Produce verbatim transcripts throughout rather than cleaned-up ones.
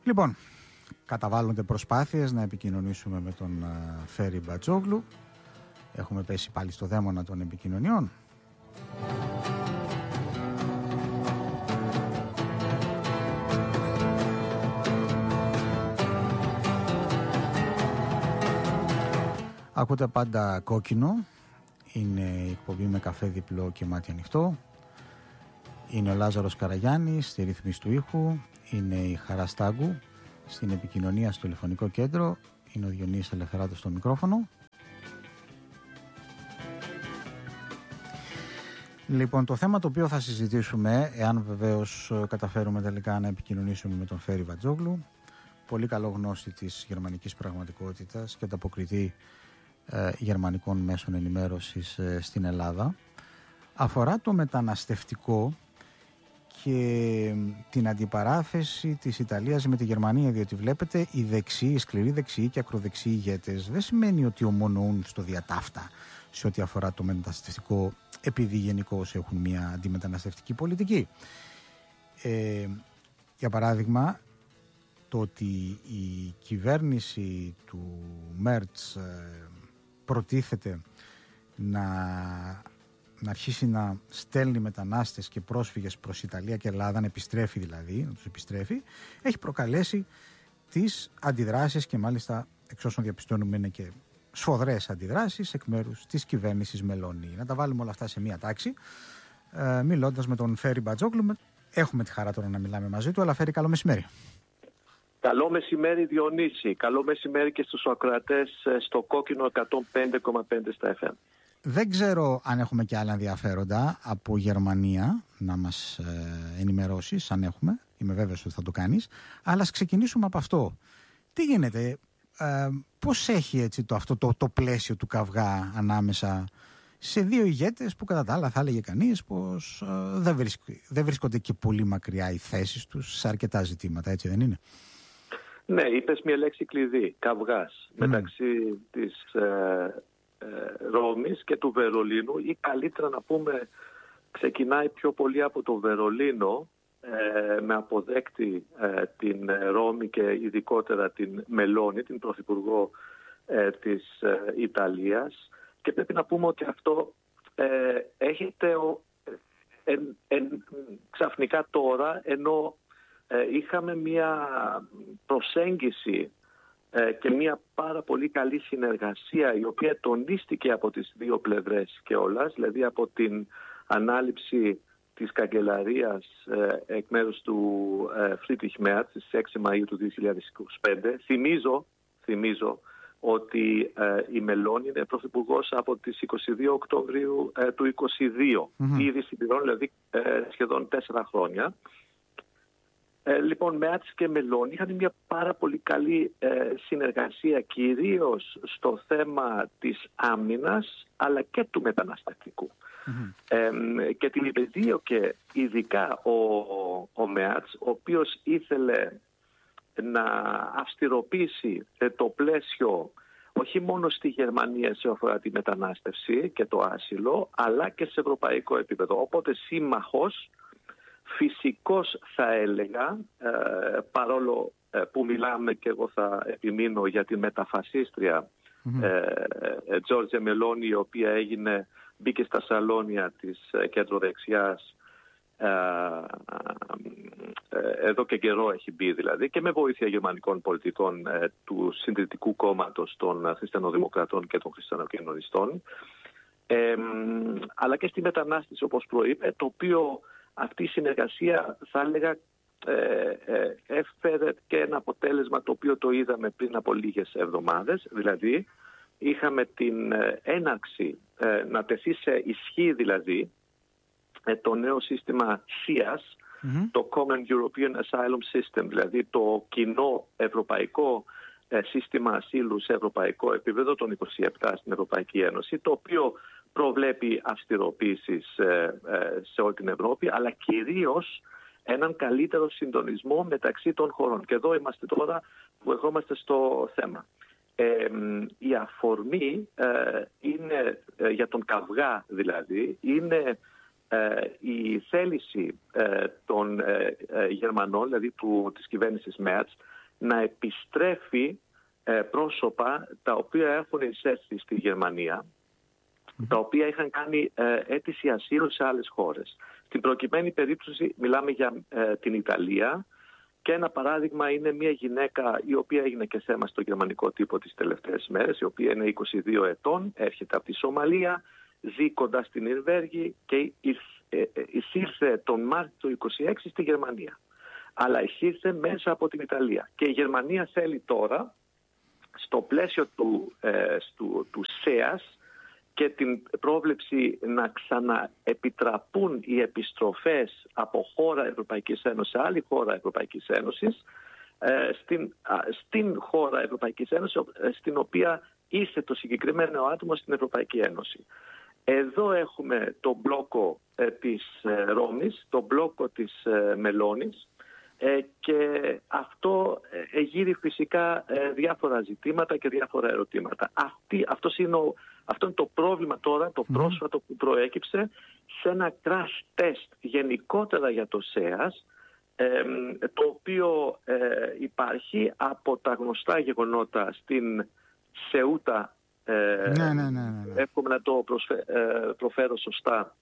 Λοιπόν, καταβάλλονται προσπάθειες να επικοινωνήσουμε με τον Φέρι Μπατζόγλου. Έχουμε πέσει πάλι στο δαίμονα των επικοινωνιών. Ακούτε πάντα Κόκκινο. Είναι η εκπομπή με καφέ διπλό και μάτι ανοιχτό. Είναι ο Λάζαρος Καραγιάννης στη ρύθμιση του ήχου. Είναι η Χαρά Στάγκου στην επικοινωνία στο τηλεφωνικό κέντρο. Είναι ο Διονύσης Ελευθεράτος στο μικρόφωνο. Λοιπόν, το θέμα το οποίο θα συζητήσουμε, εάν βεβαίως καταφέρουμε τελικά να επικοινωνήσουμε με τον Φέρι Μπατζόγλου, πολύ καλό γνώστη της γερμανικής πραγματικότητας και ανταποκριτή ε, γερμανικών μέσων ενημέρωσης ε, στην Ελλάδα, αφορά το μεταναστευτικό και την αντιπαράθεση της Ιταλίας με τη Γερμανία, διότι βλέπετε οι δεξιοί, οι σκληροί δεξιοί και ακροδεξιοί ηγέτες δεν σημαίνει ότι ομονοούν στο διατάφτα σε ό,τι αφορά το μεταναστευτικό, επειδή γενικώς έχουν μια αντιμεταναστευτική πολιτική. Ε, για παράδειγμα, το ότι η κυβέρνηση του Μέρτς ε, προτίθεται να, να αρχίσει να στέλνει μετανάστες και πρόσφυγες προς Ιταλία και Ελλάδα, να επιστρέφει δηλαδή, να τους επιστρέφει, έχει προκαλέσει τις αντιδράσεις και μάλιστα εξ όσων διαπιστώνουμε είναι και σφοδρές αντιδράσεις εκ μέρους της κυβέρνησης Μελώνη. Να τα βάλουμε όλα αυτά σε μία τάξη, ε, μιλώντας με τον Φέρι Μπατζόγλου. Έχουμε τη χαρά τώρα να μιλάμε μαζί του, αλλά Φέρι, καλό μεσημέρι. Καλό μεσημέρι Διονύση, καλό μεσημέρι και στους ακροατές στο Κόκκινο εκατόν πέντε κόμμα πέντε στα εφ εμ. Δεν ξέρω αν έχουμε και άλλα ενδιαφέροντα από Γερμανία να μας ε, ενημερώσεις, αν έχουμε, είμαι βέβαιος ότι θα το κάνεις, αλλά ας ξεκινήσουμε από αυτό. Τι γίνεται, ε, πώς έχει έτσι το, αυτό το, το πλαίσιο του καυγά ανάμεσα σε δύο ηγέτες που κατά τα άλλα θα έλεγε κανείς πως ε, δεν, βρίσκ, δεν βρίσκονται και πολύ μακριά οι θέσεις τους σε αρκετά ζητήματα, έτσι δεν είναι? Ναι, είπες μια λέξη κλειδί, καυγάς, mm. μεταξύ της ε, ε, Ρώμης και του Βερολίνου, ή καλύτερα να πούμε ξεκινάει πιο πολύ από το Βερολίνο, ε, με αποδέκτη ε, την Ρώμη και ειδικότερα την Μελώνη, την πρωθυπουργό ε, της ε, Ιταλίας, και πρέπει να πούμε ότι αυτό ε, έχετε ο, ε, ε, ξαφνικά τώρα, ενώ Ε, είχαμε μια προσέγγιση ε, και μια πάρα πολύ καλή συνεργασία, η οποία τονίστηκε από τις δύο πλευρές κιόλας, δηλαδή από την ανάληψη της καγκελαρίας ε, εκ μέρους του ε, Φρίντριχ Μέρτς στις έξι Μαΐου του δύο χιλιάδες είκοσι πέντε. Θυμίζω, θυμίζω ότι ε, η Μελώνη είναι πρωθυπουργός από τις είκοσι δύο Οκτωβρίου ε, του είκοσι δύο. Mm-hmm. Ήδη συμπληρώνει δηλαδή ε, σχεδόν τέσσερα χρόνια. Ε, λοιπόν, Μέρτς και Μελώνη είχαν μια πάρα πολύ καλή ε, συνεργασία, κυρίως στο θέμα της άμυνας αλλά και του μεταναστευτικού. Mm-hmm. Ε, και την υπεδίωκε ειδικά ο, ο, ο Μέρτς, ο οποίος ήθελε να αυστηροποιήσει ε, το πλαίσιο όχι μόνο στη Γερμανία σε αφορά τη μετανάστευση και το άσυλο, αλλά και σε ευρωπαϊκό επίπεδο. Οπότε σύμμαχος, φυσικός θα έλεγα, ε, παρόλο ε, που μιλάμε και εγώ θα επιμείνω για τη μεταφασίστρια mm-hmm. ε, Τζόρτζια Μελώνη, η οποία έγινε, μπήκε στα σαλόνια της ε, κεντροδεξιάς, ε, ε, εδώ και καιρό έχει μπει δηλαδή, και με βοήθεια γερμανικών πολιτικών ε, του Συντηρητικού Κόμματος των Χριστιανοδημοκρατών και των Χριστιανοκοινωνιστών, ε, αλλά και στη μετανάστευση, όπως προείπε, το οποίο αυτή η συνεργασία θα έλεγα ε, ε, έφερε και ένα αποτέλεσμα το οποίο το είδαμε πριν από λίγες εβδομάδες. Δηλαδή είχαμε την ε, έναρξη ε, να τεθεί σε ισχύ δηλαδή ε, το νέο σύστημα σίας, mm-hmm. το Common European Asylum System, δηλαδή το κοινό ευρωπαϊκό ε, σύστημα ασύλου σε ευρωπαϊκό επίπεδο των είκοσι επτά στην Ευρωπαϊκή Ένωση, το οποίο προβλέπει αυστηροποίησεις ε, ε, σε όλη την Ευρώπη, αλλά κυρίως έναν καλύτερο συντονισμό μεταξύ των χωρών. Και εδώ είμαστε τώρα που ερχόμαστε στο θέμα. Ε, η αφορμή ε, είναι, ε, για τον καυγά δηλαδή, είναι η θέληση των Γερμανών, δηλαδή του, της κυβέρνησης Μέρτς, να επιστρέφει πρόσωπα τα οποία έχουν εισέλθει στη Γερμανία, τα οποία είχαν κάνει αίτηση ασύλου σε άλλες χώρες. Στην προκειμένη περίπτωση μιλάμε για την Ιταλία, και ένα παράδειγμα είναι μια γυναίκα η οποία έγινε και θέμα στο γερμανικό τύπο τις τελευταίες μέρες, η οποία είναι είκοσι δύο ετών, έρχεται από τη Σομαλία, ζει κοντά στην Ιρβέργη και εισήλθε τον Μάρτιο του είκοσι έξι στη Γερμανία. Αλλά εισήλθε μέσα από την Ιταλία. Και η Γερμανία θέλει τώρα, στο πλαίσιο του, ε, του, του ΣΕΑΣ και την πρόβλεψη να ξαναεπιτραπούν οι επιστροφές από χώρα Ευρωπαϊκής Ένωσης σε άλλη χώρα Ευρωπαϊκής Ένωσης, ε, στην, στην χώρα Ευρωπαϊκής Ένωσης στην οποία είστε το συγκεκριμένο άτομο στην Ευρωπαϊκή Ένωση. Εδώ έχουμε το μπλόκο ε, της ε, Ρώμης, το μπλόκο της ε, Μελώνης, ε, και αυτό ε, γύρει φυσικά ε, διάφορα ζητήματα και διάφορα ερωτήματα. Αυτή, αυτός είναι ο, αυτό είναι το πρόβλημα τώρα, το πρόσφατο που προέκυψε σε ένα crash test γενικότερα για το ΣΕΑΣ, ε, το οποίο ε, υπάρχει από τα γνωστά γεγονότα στην Σεούτα. Ε, ναι, ναι, ναι, ναι. Εύχομαι να το προσφε, ε, προφέρω σωστά,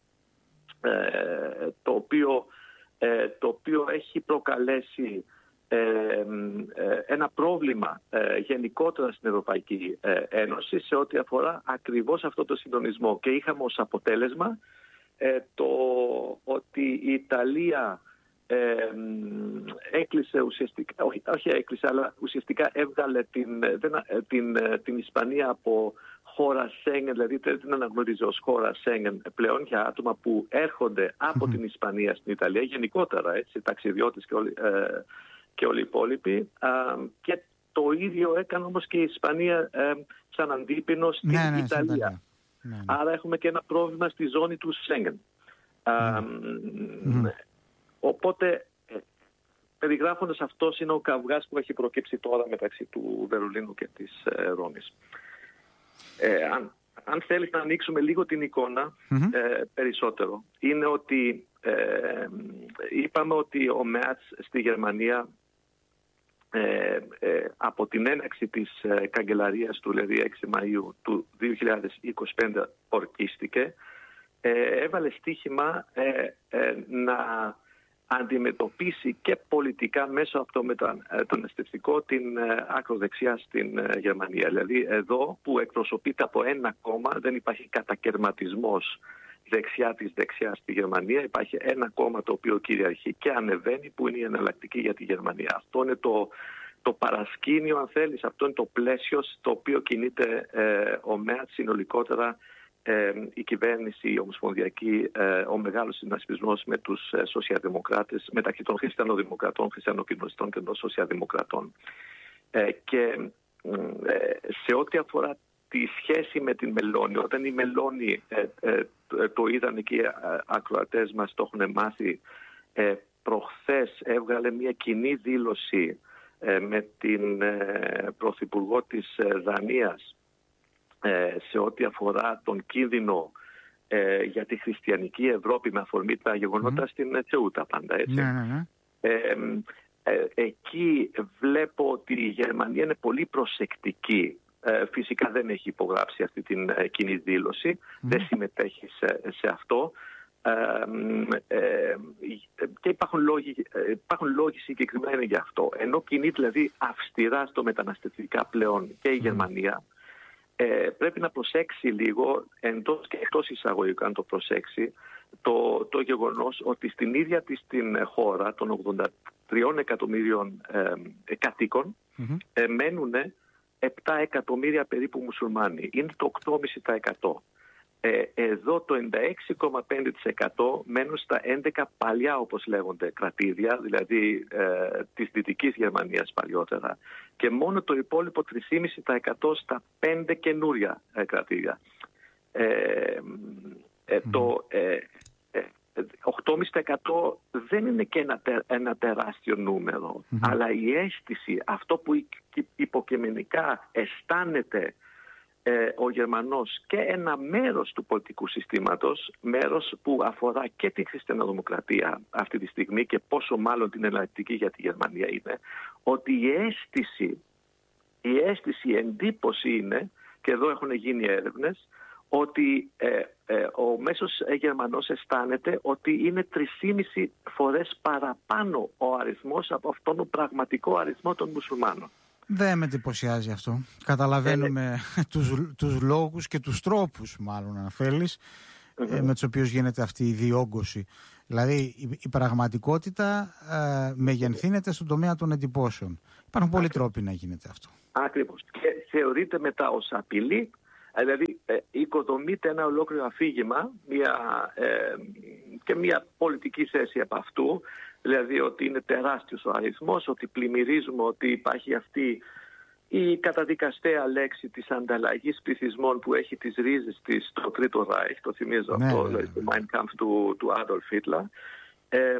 ε, το, οποίο, ε, το οποίο έχει προκαλέσει ε, ε, ένα πρόβλημα ε, γενικότερα στην Ευρωπαϊκή ε, Ένωση σε ό,τι αφορά ακριβώς αυτό το συντονισμό. Και είχαμε ως αποτέλεσμα ε, το ότι η Ιταλία Ε, έκλεισε ουσιαστικά, όχι, όχι έκλεισε, αλλά ουσιαστικά έβγαλε την, την, την Ισπανία από χώρα Σέγγεν, δηλαδή δεν την αναγνωρίζει ως χώρα Σέγγεν πλέον για άτομα που έρχονται από την Ισπανία στην Ιταλία, γενικότερα έτσι, ταξιδιώτες και όλοι, ε, και όλοι οι υπόλοιποι. Ε, και το ίδιο έκανε όμως και η Ισπανία ε, σαν αντίπινο στην ναι, ναι, Ιταλία. Ναι, ναι. Άρα έχουμε και ένα πρόβλημα στη ζώνη του Σέγγεν. Ναι. Ε, mm. Οπότε, ε, περιγράφοντας, αυτός είναι ο καυγάς που έχει προκύψει τώρα μεταξύ του Βερολίνου και της ε, Ρώμης. Ε, αν, αν θέλεις να ανοίξουμε λίγο την εικόνα mm-hmm. ε, περισσότερο, είναι ότι ε, είπαμε ότι ο Μέρτς στη Γερμανία ε, ε, από την έναρξη της ε, καγκελαρίας του, δηλαδή έξι Μαΐου του δύο χιλιάδες είκοσι πέντε, ορκίστηκε, ε, έβαλε στοίχημα ε, ε, να αντιμετωπίσει και πολιτικά μέσω από το μεταναστευτικό την ακροδεξιά στην Γερμανία. Δηλαδή εδώ που εκπροσωπείται από ένα κόμμα, δεν υπάρχει κατακαιρματισμός δεξιά της δεξιάς στη Γερμανία. Υπάρχει ένα κόμμα το οποίο κυριαρχεί και ανεβαίνει, που είναι η εναλλακτική για τη Γερμανία. Αυτό είναι το, το παρασκήνιο, αν θέλεις, αυτό είναι το πλαίσιο στο οποίο κινείται ε, ο Μέρτς συνολικότερα. Ε, η κυβέρνηση, η ομοσπονδιακή, ε, ο μεγάλος συνασπισμός με τους ε, σοσιαλδημοκράτες, μεταξύ των χριστιανοδημοκρατών, χριστιανοκοινωνιστών και των σοσιαλδημοκρατών. Ε, και ε, σε ό,τι αφορά τη σχέση με την Μελώνη, όταν η Μελώνη, ε, ε, το είδαν και οι ακροατές μας, το έχουν μάθει, ε, προχθές έβγαλε μια κοινή δήλωση ε, με την ε, Πρωθυπουργό της ε, Δανίας, σε ό,τι αφορά τον κίνδυνο ε, για τη χριστιανική Ευρώπη με αφορμή τα γεγονότα mm. στην Τσεούτα πάντα, έτσι. Ναι, ναι, ναι. Ε, ε, εκεί βλέπω ότι η Γερμανία είναι πολύ προσεκτική. Ε, φυσικά δεν έχει υπογράψει αυτή την ε, κοινή δήλωση, mm. δεν συμμετέχει σε, σε αυτό. Ε, ε, και υπάρχουν λόγοι, υπάρχουν λόγοι συγκεκριμένοι για αυτό. Ενώ κινεί δηλαδή αυστηρά στο μεταναστευτικά πλέον και η mm. Γερμανία, Ε, πρέπει να προσέξει λίγο, εντός και εκτός εισαγωγικά να το προσέξει, το, το γεγονός ότι στην ίδια της την χώρα των ογδόντα τρία εκατομμύριων ε, ε, κατοίκων mm-hmm. ε, μένουν επτά εκατομμύρια περίπου μουσουλμάνοι. Είναι το οκτώ κόμμα πέντε τοις εκατό. Ε, εδώ το ενενήντα έξι κόμμα πέντε τοις εκατό μένουν στα έντεκα παλιά, όπως λέγονται, κρατήδια, δηλαδή ε, της Δυτικής Γερμανίας παλιότερα, και μόνο το υπόλοιπο τρία κόμμα πέντε τοις εκατό στα πέντε καινούρια ε, κρατήδια. Ε, ε, mm. Το ε, ε, οκτώ κόμμα πέντε τοις εκατό δεν είναι και ένα, τε, ένα τεράστιο νούμερο, mm. αλλά η αίσθηση, αυτό που υποκειμενικά αισθάνεται ε, ο Γερμανός και ένα μέρος του πολιτικού συστήματος, μέρος που αφορά και την χριστιανοδημοκρατία αυτή τη στιγμή και πόσο μάλλον την εναλλακτική για τη Γερμανία, είναι ότι η αίσθηση, η αίσθηση, η εντύπωση είναι, και εδώ έχουν γίνει έρευνες, ότι ε, ε, ο μέσος Γερμανός αισθάνεται ότι είναι τρεις και μισή φορές παραπάνω ο αριθμός από αυτόν τον πραγματικό αριθμό των μουσουλμάνων. Δεν με εντυπωσιάζει αυτό. Καταλαβαίνουμε ε, τους, τους λόγους και τους τρόπους, μάλλον αν θέλεις, mm-hmm. ε, με τους οποίους γίνεται αυτή η διόγκωση. Δηλαδή η, η πραγματικότητα ε, μεγενθύνεται στον τομέα των εντυπώσεων. Υπάρχουν πολλοί τρόποι να γίνεται αυτό. Ακριβώς. Και θεωρείται μετά ως απειλή. Δηλαδή ε, οικοδομείται ένα ολόκληρο αφήγημα μια, ε, και μια πολιτική θέση από αυτού, δηλαδή ότι είναι τεράστιος ο αριθμός, ότι πλημμυρίζουμε, ότι υπάρχει αυτή η καταδικαστέα λέξη της ανταλλαγής πληθυσμών που έχει τις ρίζες της στο Τρίτο Ράιχ, το θυμίζω ναι, αυτό, δηλαδή το Mein Kampf του, του Adolf Hitler. Ε,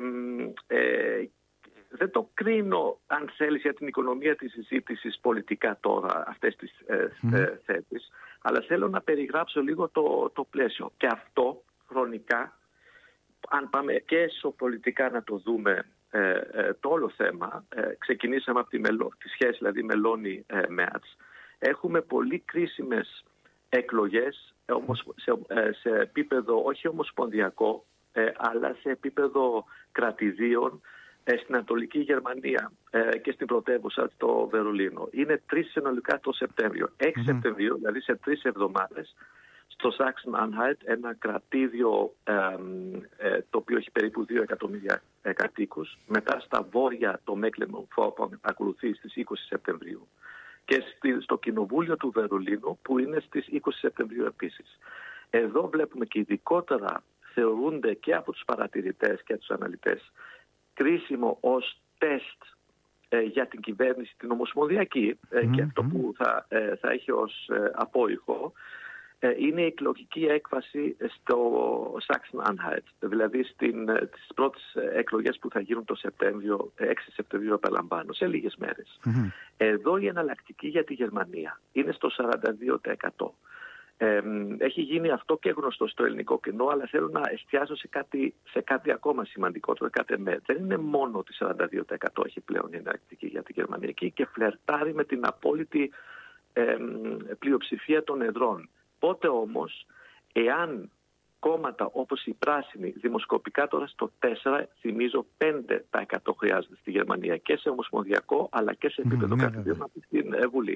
ε, Δεν το κρίνω, αν θέλεις, για την οικονομία της συζήτησης πολιτικά τώρα, αυτές τις ε, mm. ε, θέσεις, αλλά θέλω να περιγράψω λίγο το, το πλαίσιο. Και αυτό χρονικά, αν πάμε και εσωπολιτικά να το δούμε ε, ε, το όλο θέμα, ε, ξεκινήσαμε από τη, μελο, τη σχέση δηλαδή Μελώνη-Μέρτς, έχουμε πολύ κρίσιμες εκλογές όμως, σε, ε, σε επίπεδο όχι ομοσπονδιακό, ε, αλλά σε επίπεδο κρατηδίων, στην Ανατολική Γερμανία ε, και στην πρωτεύουσα το Βερολίνο. Είναι τρεις συνολικά το Σεπτέμβριο. έξι mm-hmm. Σεπτεμβρίου, δηλαδή σε τρεις εβδομάδες, στο Sachsen-Anhalt, ένα κρατήδιο ε, ε, το οποίο έχει περίπου δύο εκατομμύρια ε, κατοίκους. Μετά στα βόρεια το Mecklenburg-Vorpommern ακολουθεί στις είκοσι Σεπτεμβρίου. Και στη, στο Κοινοβούλιο του Βερολίνου που είναι στις είκοσι Σεπτεμβρίου επίσης. Εδώ βλέπουμε και ειδικότερα θεωρούνται και από τους παρατηρητές και τους αναλυτές κρίσιμο ως τεστ ε, για την κυβέρνηση την ομοσπονδιακή ε, mm-hmm. και αυτό που θα, ε, θα έχει ως ε, απόϊχο ε, είναι η εκλογική έκβαση στο Sachsen-Anhalt, δηλαδή στην, ε, τις πρώτες εκλογές που θα γίνουν το Σεπτέμβριο, έξι Σεπτεμβρίου επαναλαμβάνω, σε λίγες μέρες. Mm-hmm. Εδώ η εναλλακτική για τη Γερμανία είναι στο σαράντα δύο τοις εκατό. Ε, έχει γίνει αυτό και γνωστό στο ελληνικό κοινό, αλλά θέλω να εστιάσω σε κάτι, σε κάτι ακόμα σημαντικότερο. Κάτι με. Δεν είναι μόνο ότι σαράντα δύο τοις εκατό έχει πλέον η εναλλακτική για τη Γερμανία και φλερτάρει με την απόλυτη ε, πλειοψηφία των εδρών. Πότε όμως, εάν κόμματα όπως οι πράσινοι δημοσκοπικά τώρα στο τέσσερα, θυμίζω πέντε τοις εκατό χρειάζεται στη Γερμανία και σε ομοσπονδιακό αλλά και σε επίπεδο mm, κρατηδίων από την ε, Βουλή.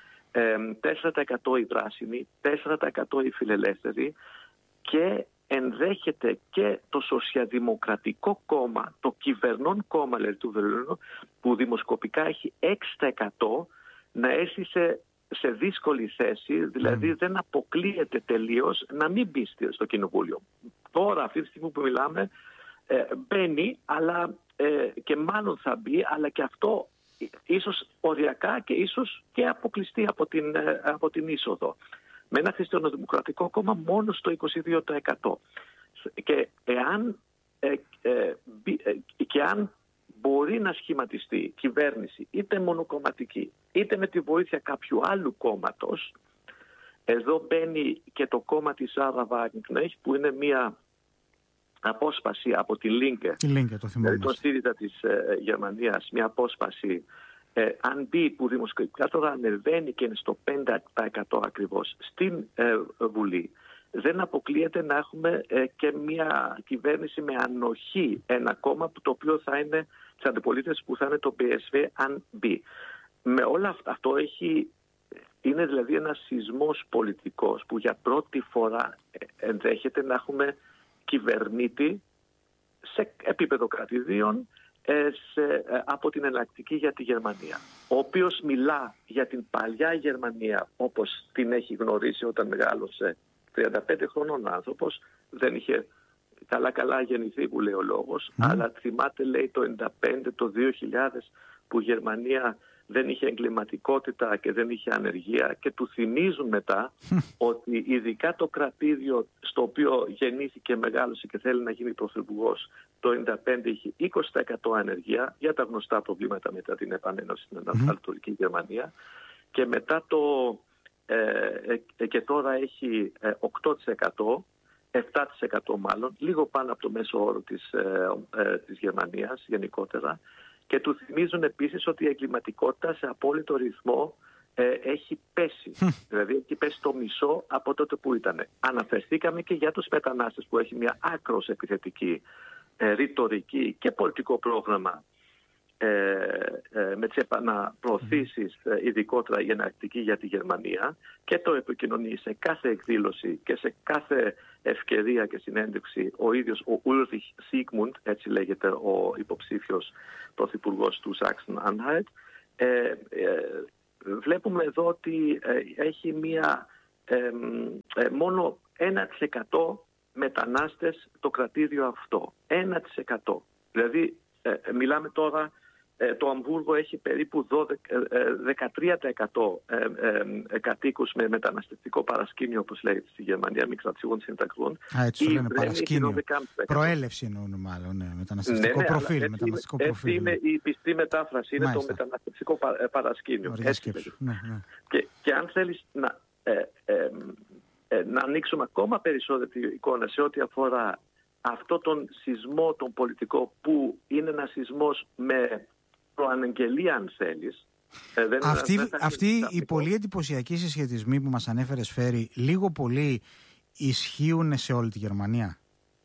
τέσσερα τοις εκατό οι πράσινοι, τέσσερα τοις εκατό οι φιλελεύθεροι και ενδέχεται και το Σοσιαλδημοκρατικό κόμμα, το κυβερνών κόμμα δηλαδή, του Βερολίνου, που δημοσκοπικά έχει έξι τοις εκατό να έρθει σε, σε δύσκολη θέση, δηλαδή mm. δεν αποκλείεται τελείως να μην μπει στο κοινοβούλιο. Τώρα αυτή τη στιγμή που μιλάμε ε, μπαίνει αλλά, ε, και μάλλον θα μπει, αλλά και αυτό ίσως οριακά και ίσως και αποκλειστεί από την, από την είσοδο. Με ένα χριστιανοδημοκρατικό κόμμα μόνο στο είκοσι δύο τοις εκατό. Και εάν, ε, ε, ε, και αν μπορεί να σχηματιστεί κυβέρνηση είτε μονοκομματική είτε με τη βοήθεια κάποιου άλλου κόμματος, εδώ μπαίνει και το κόμμα της Sarah Wagenknecht που είναι μια απόσπαση από τη Linke, τη Linke το δηλαδή το ΣΥΡΙΖΑ της ε, Γερμανίας, μια απόσπαση ε, αν μπει που δημοσκοπικά τώρα ανεβαίνει και είναι στο πέντε τοις εκατό ακριβώς στην ε, Βουλή, δεν αποκλείεται να έχουμε ε, και μια κυβέρνηση με ανοχή, ένα κόμμα που το οποίο θα είναι της αντιπολίτευσης που θα είναι το πι ες βι αν μπει. Με όλα αυτά αυτό έχει, είναι δηλαδή ένας σεισμός πολιτικός που για πρώτη φορά ενδέχεται να έχουμε κυβερνήτη σε επίπεδο κρατηδίων σε, από την εναλλακτική για τη Γερμανία, ο οποίος μιλά για την παλιά Γερμανία όπως την έχει γνωρίσει όταν μεγάλωσε, τριάντα πέντε χρονών άνθρωπος, δεν είχε καλά καλά γεννηθεί που λέει ο λόγος, mm. αλλά θυμάται λέει το ενενήντα πέντε, το δύο χιλιάδες που η Γερμανία δεν είχε εγκληματικότητα και δεν είχε ανεργία και του θυμίζουν μετά ότι ειδικά το κρατήδιο στο οποίο γεννήθηκε, μεγάλωσε και θέλει να γίνει πρωθυπουργός το ενενήντα πέντε είχε είκοσι τοις εκατό ανεργία για τα γνωστά προβλήματα μετά την επανένωση στην Ανατολική Γερμανία και μετά το ε, και τώρα έχει οκτώ τοις εκατό, επτά τοις εκατό μάλλον, λίγο πάνω από το μέσο όρο της, ε, ε, της Γερμανίας γενικότερα, και του θυμίζουν επίσης ότι η εγκληματικότητα σε απόλυτο ρυθμό ε, έχει πέσει. Δηλαδή έχει πέσει το μισό από τότε που ήταν. Αναφερθήκαμε και για τους μετανάστες που έχει μια άκρως επιθετική ε, ρητορική και πολιτικό πρόγραμμα ε, ε, με τις επαναπροωθήσεις ε, ειδικότερα η εναλλακτική για τη Γερμανία, και το επικοινωνεί σε κάθε εκδήλωση και σε κάθε ευκαιρία και συνέντευξη ο ίδιος ο Ulrich Siegmund, έτσι λέγεται ο υποψήφιος πρωθυπουργός του Sachsen-Anhalt. Ε, ε, βλέπουμε εδώ ότι ε, έχει μία ε, ε, μόνο ένα τοις εκατό μετανάστες το κρατήδιο αυτό. ένα τοις εκατό. Δηλαδή ε, μιλάμε τώρα, ε, το Αμβούργο έχει περίπου δεκατρία τοις εκατό ε, ε, ε, κατοίκους με μεταναστευτικό παρασκήνιο, όπως λέγεται στη Γερμανία, Migrationshintergrund. Α, έτσι το λένε, παρασκήνιο. Προέλευση εννοούν μάλλον, ναι, μεταναστευτικό ναι, ναι, προφίλ. Έτσι, μεταναστευτικό έτσι προφίλ, είναι ναι. η πιστή μετάφραση, είναι Μάλιστα. το μεταναστευτικό πα, παρασκήνιο. Έτσι, ναι, ναι. Και, και αν θέλεις να, ε, ε, ε, να ανοίξουμε ακόμα περισσότερη εικόνα σε ό,τι αφορά αυτό τον σεισμό τον πολιτικό, που είναι ένα σεισμός με προαναγγελία, αν θέλεις. Ε, δεν αυτή είναι, αυτή οι πολύ εντυπωσιακοί συσχετισμοί που μας ανέφερες, Φέρη, λίγο πολύ ισχύουν σε όλη τη Γερμανία.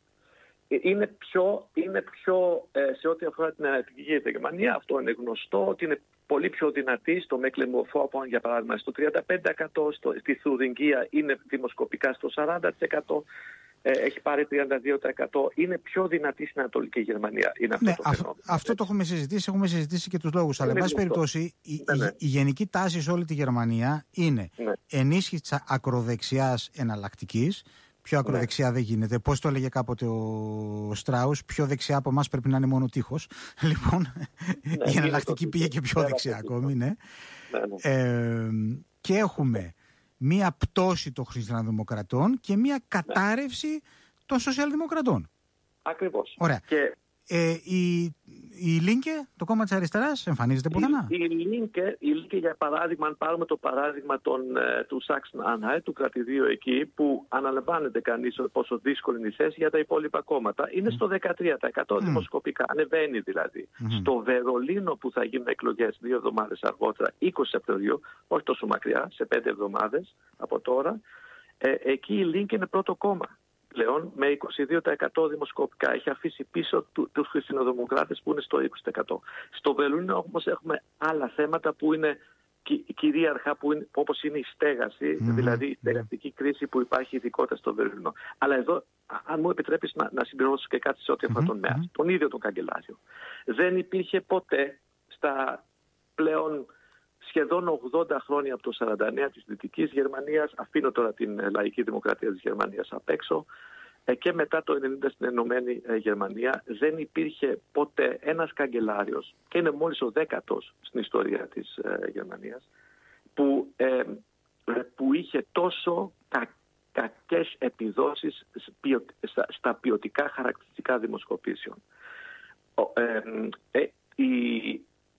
Είναι πιο, είναι πιο ε, σε ό,τι αφορά την εναλλακτική για τη Γερμανία, αυτό είναι γνωστό, ότι είναι πολύ πιο δυνατή. Στο Mecklenburg-Vorpommern, για παράδειγμα, στο τριάντα πέντε τοις εκατό, στο, στη Θουρινγκία είναι δημοσκοπικά στο σαράντα τοις εκατό, ε, έχει πάρει τριάντα δύο τοις εκατό. Είναι πιο δυνατή στην Ανατολική Γερμανία. Είναι αυτό, ναι, το αυτό, αυτό το έχουμε συζητήσει, έχουμε συζητήσει και τους λόγους. Αλλά, εν πάση περιπτώσει, η, ναι, ναι. Η, η γενική τάση σε όλη τη Γερμανία είναι ναι. ενίσχυση της ακροδεξιάς εναλλακτικής. Πιο ακροδεξιά ναι. δεν γίνεται. Πώς το έλεγε κάποτε ο Στράους, πιο δεξιά από εμάς πρέπει να είναι μόνο τείχος. Λοιπόν, ναι, η εναλλακτική πήγε και πιο δεξιά ακόμη. Ναι. Ναι, ναι. Ε, και έχουμε μία πτώση των χριστιανοδημοκρατών και μία κατάρρευση ναι. των σοσιαλδημοκρατών. Ακριβώς. Ωραία. Και... Ε, η, η Linke, το κόμμα της αριστεράς, εμφανίζεται πουθενά. Η, η, Linke, η Linke, για παράδειγμα, αν πάρουμε το παράδειγμα των, του Sachsen-Anhalt, του κρατηδίου εκεί, που αναλαμβάνεται κανείς πόσο δύσκολη είναι η θέση για τα υπόλοιπα κόμματα, είναι mm. στο δεκατρία τοις εκατό mm. δημοσκοπικά, ανεβαίνει δηλαδή. Mm. Στο Βερολίνο, που θα γίνουν εκλογές δύο εβδομάδες αργότερα, είκοσι Σεπτεμβρίου, όχι τόσο μακριά, σε πέντε εβδομάδες από τώρα, ε, εκεί η Linke είναι πρώτο κόμμα πλέον, με είκοσι δύο τοις εκατό δημοσκοπικά. Έχει αφήσει πίσω του, τους χριστιανοδημοκράτες που είναι στο είκοσι τοις εκατό. Στο Βερολίνο όμως έχουμε άλλα θέματα που είναι κυ, κυρίαρχα, που είναι, όπως είναι η στέγαση, mm-hmm. δηλαδή η στεγαστική mm-hmm. κρίση που υπάρχει ειδικότερα στο Βερολίνο. Αλλά εδώ, αν μου επιτρέπεις να, να συμπληρώσω και κάτι σε ό,τι αφορά mm-hmm. τον ΜΕΑΣ, τον ίδιο τον καγκελάριο. Δεν υπήρχε ποτέ στα πλέον σχεδόν ογδόντα χρόνια από το σαράντα εννέα της Δυτικής Γερμανίας, αφήνω τώρα την λαϊκή δημοκρατία της Γερμανίας απ' έξω, και μετά το ενενήντα στην Ενωμένη Γερμανία, δεν υπήρχε ποτέ ένας καγκελάριος, και είναι μόλις ο δέκατος στην ιστορία της ε, Γερμανίας, που, ε, που είχε τόσο κα, κακές επιδόσεις στα, στα ποιοτικά χαρακτηριστικά δημοσκοπήσεων. Ε, ε, η,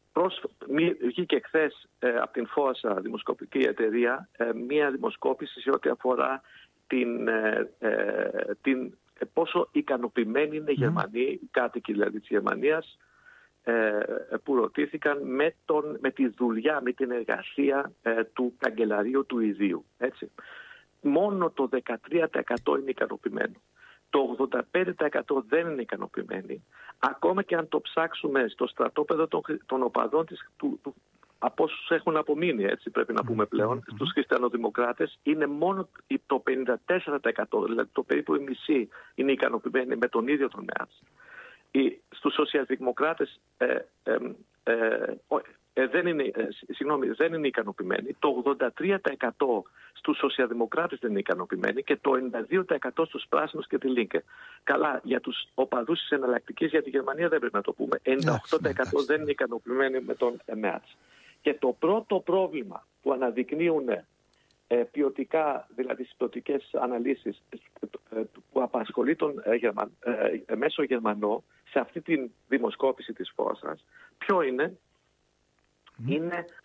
Βγήκε χθες ε, από την Φόασα δημοσκοπική εταιρεία ε, μία δημοσκόπηση σε ό,τι αφορά την, ε, ε, την ε, πόσο ικανοποιημένοι είναι οι Γερμανοί, οι κάτοικοι δηλαδή της Γερμανίας, ε, που ρωτήθηκαν με, τον, με τη δουλειά, με την εργασία ε, του καγκελαρίου του ιδίου. Έτσι. Μόνο το δεκατρία τοις εκατό είναι ικανοποιημένο. Το ογδόντα πέντε τοις εκατό δεν είναι ικανοποιημένοι. Ακόμα και αν το ψάξουμε στο στρατόπεδο των, των οπαδών της, του, του, από όσους έχουν απομείνει, έτσι πρέπει να πούμε πλέον, mm-hmm. στους χριστιανοδημοκράτες, είναι μόνο το πενήντα τέσσερα τοις εκατό, δηλαδή το περίπου η μισή είναι ικανοποιημένοι με τον ίδιο τον ΜΕΑΤΣ. Στους σοσιαλδημοκράτες ε, ε, ε, ε, δεν, είναι, ε, συγγνώμη, δεν είναι ικανοποιημένοι. Το ογδόντα τρία τοις εκατό στους σοσιαλδημοκράτες δεν είναι ικανοποιημένοι και το ενενήντα δύο τοις εκατό στους πράσινους και τη Linke. Καλά, για τους οπαδούς της εναλλακτικής για τη Γερμανία δεν πρέπει να το πούμε. ενενήντα οκτώ τοις εκατό δεν είναι ικανοποιημένοι με τον ΜΕΑΤΣ. Και το πρώτο πρόβλημα που αναδεικνύουν ε, ποιοτικά, δηλαδή στις ποιοτικές αναλύσεις ε, που απασχολεί τον ε, Γερμαν, ε, μέσο Γερμανό σε αυτή τη δημοσκόπηση της Φόσας, ποιο είναι? Mm. Είναι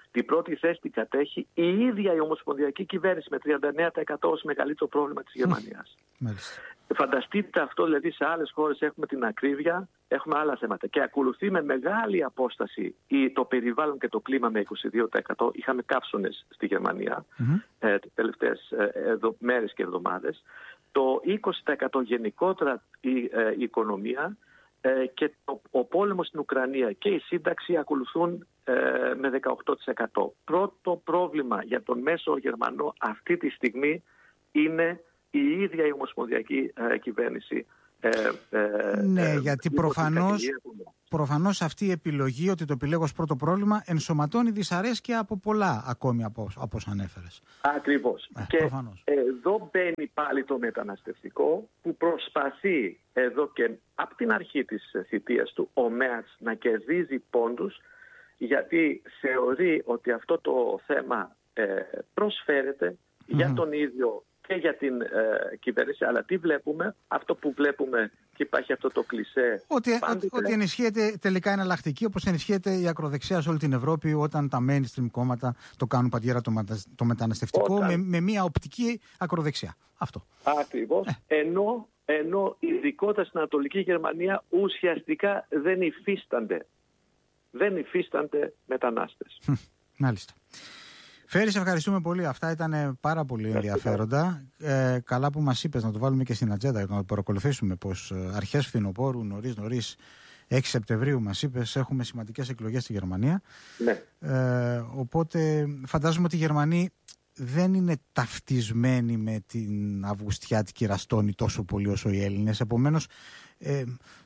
Την πρώτη θέση την κατέχει η ίδια η ομοσπονδιακή κυβέρνηση με τριάντα εννέα τοις εκατό ως μεγαλύτερο πρόβλημα της Γερμανίας. Φανταστείτε αυτό, δηλαδή σε άλλες χώρες έχουμε την ακρίβεια, έχουμε άλλα θέματα και ακολουθεί με μεγάλη απόσταση το περιβάλλον και το κλίμα με είκοσι δύο τοις εκατό. Είχαμε καύσωνες στη Γερμανία mm-hmm. ε, τις τελευταίες ε, ε, μέρες και εβδομάδες. Το είκοσι τοις εκατό γενικότερα η, ε, η οικονομία ε, και το, ο πόλεμος στην Ουκρανία και η σύνταξη ακολουθούν ε, με δεκαοκτώ τοις εκατό. Πρώτο πρόβλημα για τον μέσο Γερμανό αυτή τη στιγμή είναι η ίδια η ομοσπονδιακή ε, κυβέρνηση. Ε, ε, ναι, ε, γιατί προφανώς, προφανώς αυτή η επιλογή ότι το επιλέγω ως πρώτο πρόβλημα ενσωματώνει δυσαρέσκεια από πολλά ακόμη από, από όσο ανέφερες. Ακριβώς. Ε, και προφανώς. εδώ μπαίνει πάλι το μεταναστευτικό που προσπαθεί εδώ και από την αρχή της θητείας του ο Μέρτς να κερδίζει πόντους, γιατί θεωρεί ότι αυτό το θέμα ε, προσφέρεται mm-hmm. για τον ίδιο και για την ε, κυβέρνηση, αλλά τι βλέπουμε, αυτό που βλέπουμε και υπάρχει αυτό το κλισέ. Ότι, ότι, ότι ενισχύεται τελικά εναλλακτική, όπως ενισχύεται η ακροδεξιά σε όλη την Ευρώπη όταν τα mainstream κόμματα το κάνουν παντιέρα το, το μεταναστευτικό όταν... με, με μια οπτική ακροδεξιά. Αυτό. Ακριβώς. Ε. Ενώ, ενώ ειδικότερα στην Ανατολική Γερμανία ουσιαστικά δεν υφίστανται. Δεν υφίστανται μετανάστες. Μάλιστα. Φέρη, σε ευχαριστούμε πολύ. Αυτά ήταν πάρα πολύ ενδιαφέροντα. Ε, καλά που μας είπες να το βάλουμε και στην ατζέντα, να το παρακολουθήσουμε πως αρχές φθινοπόρου, νωρίς νωρίς, έξι Σεπτεμβρίου μας είπες, έχουμε σημαντικές εκλογές στη Γερμανία. Ναι. Ε, οπότε φαντάζομαι ότι οι Γερμανοί δεν είναι ταυτισμένοι με την αυγουστιάτικη ραστόνη τόσο πολύ όσο οι Έλληνες. Επομένως, ε,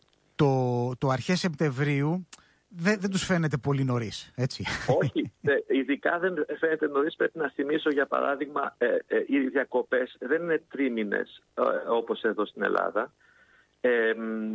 το, το αρχές Σεπτεμβρίου Δεν, δεν τους φαίνεται πολύ νωρίς, έτσι. Όχι, ειδικά δεν φαίνεται νωρίς. Πρέπει να θυμίσω, για παράδειγμα, ε, ε, οι διακοπές δεν είναι τρίμηνες ε, όπως εδώ στην Ελλάδα. Ε, ε,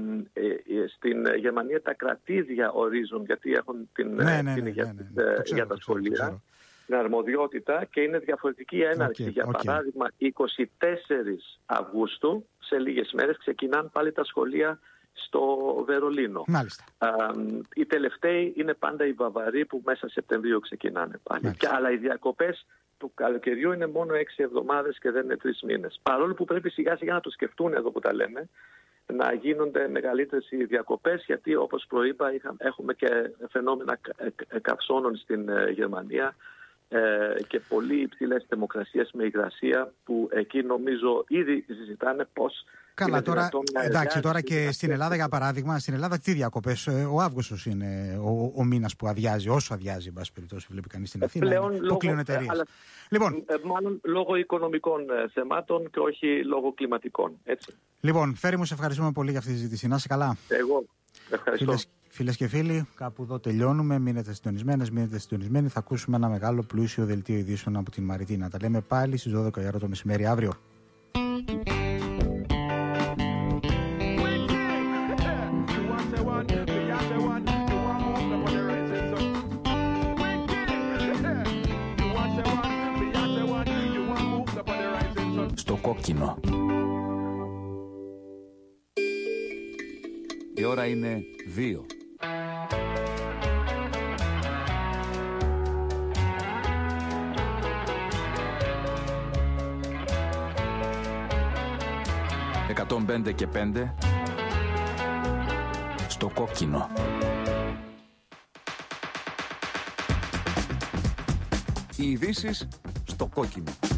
ε, στην Γερμανία τα κρατήδια ορίζουν, γιατί έχουν την, ναι, ναι, την ναι, για, ναι, ναι, ναι. Ε, ξέρω, για τα σχολεία, ξέρω, ξέρω. την αρμοδιότητα, και είναι διαφορετική έναρξη. Okay, για okay. παράδειγμα, εικοστή τέταρτη Αυγούστου, σε λίγες μέρες, ξεκινάνε πάλι τα σχολεία στο Βερολίνο. Μάλιστα. Α, οι τελευταίοι είναι πάντα οι Βαβαροί που μέσα Σεπτεμβρίου ξεκινάνε πάλι. Και, αλλά οι διακοπές του καλοκαιριού είναι μόνο έξι εβδομάδες και δεν είναι τρεις μήνες. Παρόλο που πρέπει σιγά σιγά να το σκεφτούν εδώ που τα λέμε, να γίνονται μεγαλύτερες οι διακοπές, γιατί όπως προείπα έχουμε και φαινόμενα καυσώνων στην Γερμανία ε, και πολύ υψηλές θερμοκρασίες με υγρασία, που εκεί νομίζω ήδη συζητάνε πώς. Καλά, τώρα, εντάξει, τώρα και στην Ελλάδα, για παράδειγμα, στην Ελλάδα τι διακοπές? Ο Αύγουστος είναι ο, ο μήνας που αδειάζει, όσο αδειάζει, εν πάση περιπτώσει, βλέπει κανείς στην Αθήνα. Πλέον είναι, λόγω, που κλείνουν εταιρείες. Αλλά, λοιπόν, μάλλον λόγω οικονομικών θεμάτων και όχι λόγω κλιματικών. Έτσι. Λοιπόν, Φέρη μου, σε ευχαριστούμε πολύ για αυτή τη συζήτηση. Να είσαι καλά. Εγώ ευχαριστώ. Φίλες, φίλες και φίλοι, κάπου εδώ τελειώνουμε. Μείνετε συντονισμένες, μείνετε συντονισμένοι. Θα ακούσουμε ένα μεγάλο πλούσιο δελτίο ειδήσεων από την Μαριτίνα. Τα λέμε πάλι στις δώδεκα η ώρα το μεσημέρι αύριο. Στο κόκκινο. Η ώρα είναι δύο. εκατόν πέντε και πέντε στο κόκκινο. Οι ειδήσεις στο κόκκινο.